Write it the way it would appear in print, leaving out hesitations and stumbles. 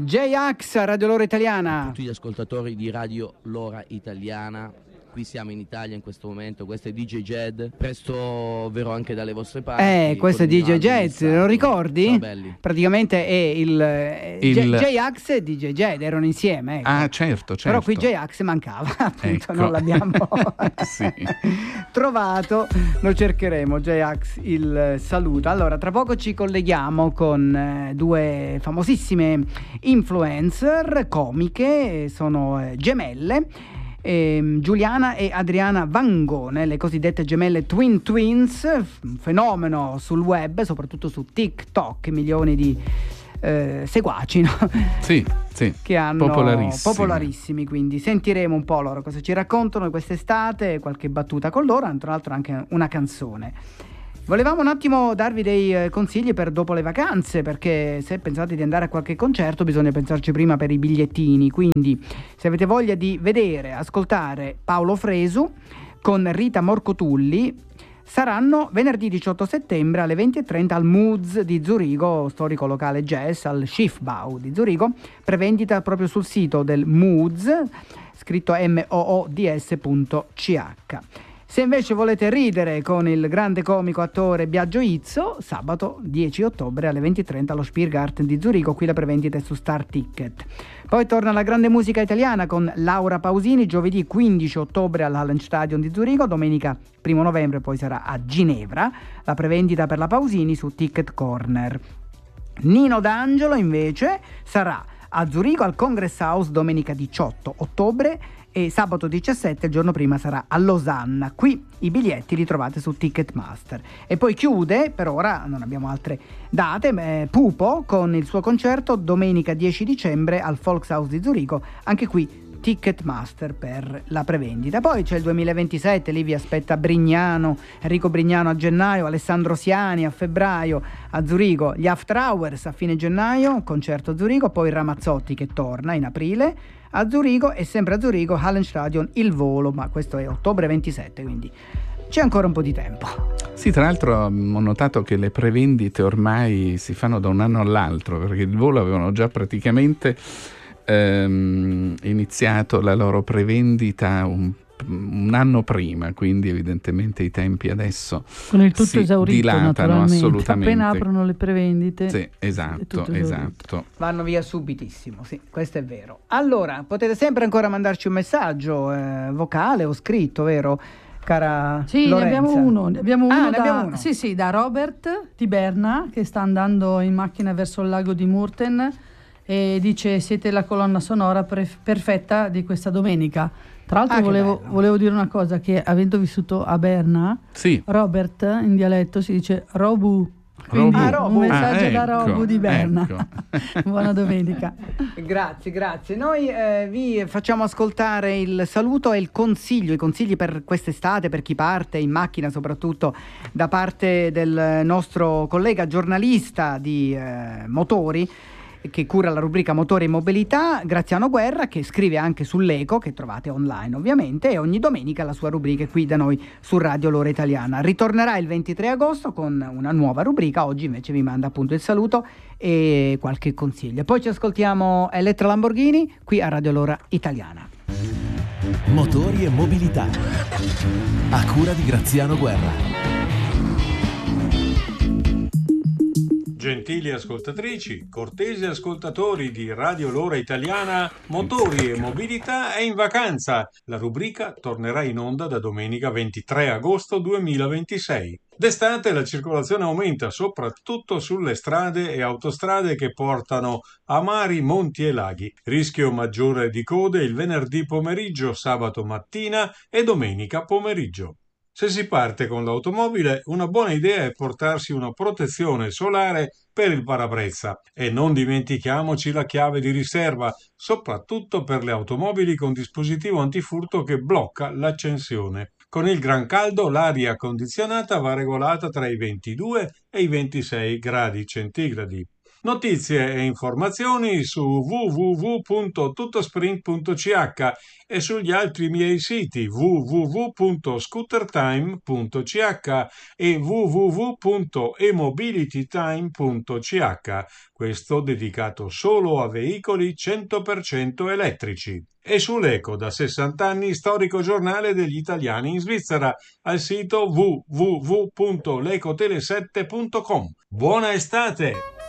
J-Ax a Radio Lora Italiana. Tutti gli ascoltatori di Radio Lora Italiana, qui siamo in Italia in questo momento, questo è DJ Jed, presto verrò anche dalle vostre parti. Questo è DJ Jed, lo ricordi? Ciao belli. Praticamente è il J-Ax e DJ Jed erano insieme. Ecco. Ah, certo. Però qui J-Ax mancava, appunto, Ecco. non l'abbiamo Sì. trovato, lo cercheremo. J-Ax, il saluto. Allora, tra poco ci colleghiamo con due famosissime influencer comiche, sono gemelle. Giuliana e Adriana Vangone, le cosiddette gemelle Twin Twins, un fenomeno sul web, soprattutto su TikTok, milioni di seguaci, no? Sì, Che hanno popolarissimi. Quindi sentiremo un po' loro cosa ci raccontano quest'estate, qualche battuta con loro, tra l'altro anche una canzone. Volevamo un attimo darvi dei consigli per dopo le vacanze, perché se pensate di andare a qualche concerto bisogna pensarci prima per i bigliettini, quindi se avete voglia di vedere, ascoltare Paolo Fresu con Rita Morcotulli, saranno venerdì 18 settembre alle 20:30 al Moods di Zurigo, storico locale jazz, al Schiffbau di Zurigo, prevendita proprio sul sito del Moods, scritto moods.ch. Se invece volete ridere con il grande comico attore Biagio Izzo, sabato 10 ottobre alle 20:30 allo Spiergarten di Zurigo, qui la prevendita è su Star Ticket. Poi torna la grande musica italiana con Laura Pausini, giovedì 15 ottobre all'Hallenstadion di Zurigo, domenica 1 novembre poi sarà a Ginevra, la prevendita per la Pausini su Ticket Corner. Nino D'Angelo invece sarà a Zurigo al Congress House domenica 18 ottobre e sabato 17, il giorno prima, sarà a Losanna. Qui i biglietti li trovate su Ticketmaster. E poi chiude, per ora non abbiamo altre date, Pupo con il suo concerto domenica 10 dicembre al Volkshaus di Zurigo, anche qui Ticketmaster per la prevendita. Poi c'è il 2027, lì vi aspetta Brignano, Enrico Brignano a gennaio, Alessandro Siani a febbraio a Zurigo, gli After Hours a fine gennaio, concerto a Zurigo, poi Ramazzotti che torna in aprile a Zurigo e sempre a Zurigo Hallenstadion il volo, ma questo è ottobre 27, quindi c'è ancora un po' di tempo. Sì, tra l'altro ho notato che le prevendite ormai si fanno da un anno all'altro, perché il volo avevano già praticamente iniziato la loro prevendita un anno prima, quindi evidentemente i tempi adesso con il tutto si esaurito, dilatano assolutamente. Appena aprono le prevendite, sì, esatto. Vanno via subitissimo, sì, questo è vero. Allora, potete sempre ancora mandarci un messaggio vocale o scritto, vero? Cara sì, Lorenza. ne abbiamo uno. Uno. Sì, da Robert di Berna, che sta andando in macchina verso il lago di Murten e dice: siete la colonna sonora perfetta di questa domenica. Tra l'altro volevo dire una cosa, che avendo vissuto a Berna, sì. Robert in dialetto si dice Robu. Quindi un messaggio da Robu di Berna. Ecco. Buona domenica. Grazie. Noi vi facciamo ascoltare il saluto e i consigli per quest'estate, per chi parte in macchina, soprattutto da parte del nostro collega giornalista di motori, che cura la rubrica Motori e Mobilità, Graziano Guerra, che scrive anche sull'Eco, che trovate online ovviamente, e ogni domenica la sua rubrica qui da noi su Radio Lora Italiana. Ritornerà il 23 agosto con una nuova rubrica, oggi invece vi manda appunto il saluto e qualche consiglio. Poi ci ascoltiamo Elettra Lamborghini qui a Radio Lora Italiana. Motori e Mobilità, a cura di Graziano Guerra. Gentili ascoltatrici, cortesi ascoltatori di Radio Lora Italiana, Motori e Mobilità è in vacanza. La rubrica tornerà in onda da domenica 23 agosto 2026. D'estate la circolazione aumenta soprattutto sulle strade e autostrade che portano a mari, monti e laghi. Rischio maggiore di code il venerdì pomeriggio, sabato mattina e domenica pomeriggio. Se si parte con l'automobile, una buona idea è portarsi una protezione solare per il parabrezza e non dimentichiamoci la chiave di riserva, soprattutto per le automobili con dispositivo antifurto che blocca l'accensione. Con il gran caldo l'aria condizionata va regolata tra i 22 e i 26 gradi centigradi. Notizie e informazioni su www.tuttosprint.ch e sugli altri miei siti www.scootertime.ch e www.emobilitytime.ch, questo dedicato solo a veicoli 100% elettrici. E sull'Eco da 60 anni, storico giornale degli italiani in Svizzera, al sito www.lecotele7.com. Buona estate!